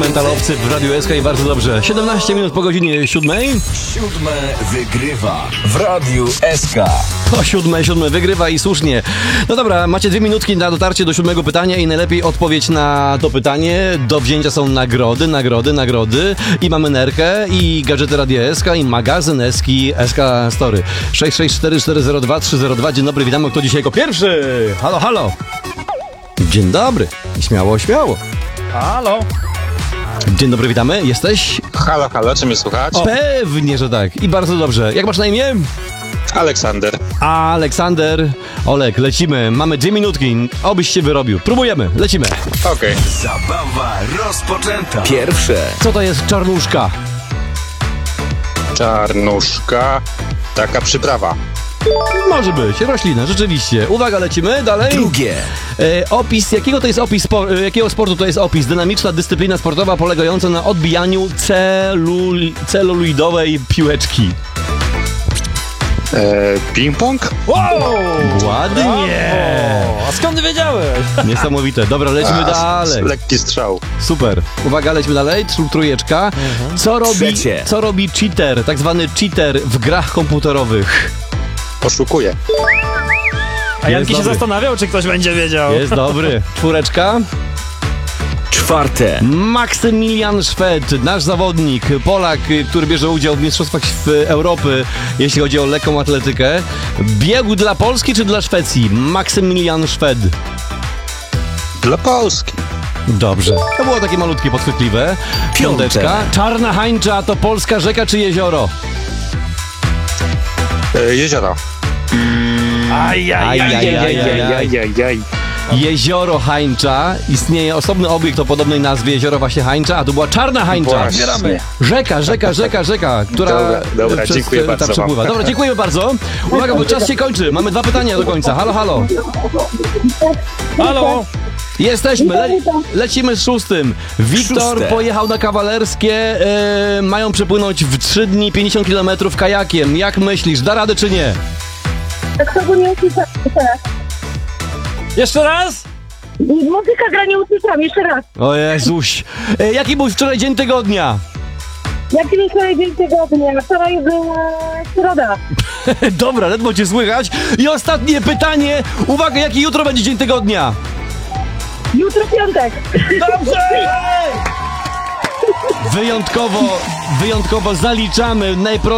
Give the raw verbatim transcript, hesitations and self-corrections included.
mentalowcy w Radiu S K i bardzo dobrze. siedemnaście minut po godzinie siódmej. Siódme wygrywa w Radiu S K. O siódme, siódme wygrywa i słusznie. No dobra, macie dwie minutki na dotarcie do siódmego pytania i najlepiej odpowiedź na to pytanie. Do wzięcia są nagrody, nagrody, nagrody i mamy nerkę i gadżety Radia S K i magazyn Eski S K Story. sześć sześć cztery cztery zero dwa trzy zero dwa. Dzień dobry, witamy. Kto dzisiaj jako pierwszy? Halo, halo. Dzień dobry. Śmiało, śmiało. Halo. Dzień dobry, witamy. Jesteś? Halo, halo, czy mnie słuchać? O, pewnie, że tak. I bardzo dobrze. Jak masz na imię? Aleksander. Aleksander. Olek, lecimy. Mamy dwie minutki. Obyś się wyrobił. Próbujemy. Lecimy. Okej. Okay. Zabawa rozpoczęta. Pierwsze. Co to jest czarnuszka? Czarnuszka. Taka przyprawa. Może być. Roślina, rzeczywiście. Uwaga, lecimy. Dalej. Drugie. E, opis. Jakiego to jest opis? Spo, e, jakiego sportu to jest opis? Dynamiczna dyscyplina sportowa polegająca na odbijaniu celul, celuloidowej piłeczki. E, ping-pong? Wow! Ładnie! O, a skąd wiedziałeś? Niesamowite. Dobra, lecimy A, dalej. Lekki strzał. Super. Uwaga, lecimy dalej. Tr- Trójeczka. Co robi, Trzecie. co robi cheater, tak zwany cheater w grach komputerowych? Poszukuję. A Jest Janki się dobry. zastanawiał, czy ktoś będzie wiedział. Jest dobry. Czwóreczka. Czwarte. Maksymilian Szwed, nasz zawodnik, Polak, który bierze udział w Mistrzostwach Europy, jeśli chodzi o lekką atletykę. Biegł dla Polski czy dla Szwecji? Maksymilian Szwed. Dla Polski. Dobrze. To było takie malutkie, podchwytliwe. Piąteczka. Czarna Hańcza to polska rzeka czy jezioro? E, jezioro. Ajajajajajaj. Jezioro Hańcza. Istnieje osobny obiekt o podobnej nazwie, jezioro właśnie Hańcza, a to była Czarna Hańcza. Właśnie. Rzeka, rzeka, rzeka, rzeka, która Dobra, dobra, przez, dziękuję ta bardzo przepływa. wam. Dobra, dziękujemy bardzo. Uwaga, bo czas się kończy. Mamy dwa pytania do końca. Halo, halo. Halo. Jesteśmy, Le- lecimy z szóstym. Wiktor Szóste. pojechał na Kawalerskie, e, mają przepłynąć w trzy dni pięćdziesiąt kilometrów kajakiem. Jak myślisz, da radę czy nie? Tak to nie usłyszałam. Jeszcze raz. Jeszcze raz? Muzyka gra, nie usłyszałam. Jeszcze raz. O Jezuś. E, jaki był wczoraj dzień tygodnia? Jaki był wczoraj dzień tygodnia? Wczoraj była środa. Dobra, ledwo cię słychać. I ostatnie pytanie. Uwaga, jaki jutro będzie dzień tygodnia? Jutro piątek. Dobrze! Wyjątkowo, wyjątkowo zaliczamy najpro